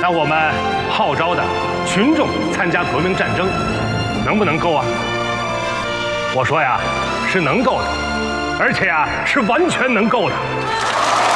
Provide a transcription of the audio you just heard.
那我们号召的群众参加革命战争，能不能够啊？我说呀，是能够的，而且呀，是完全能够的。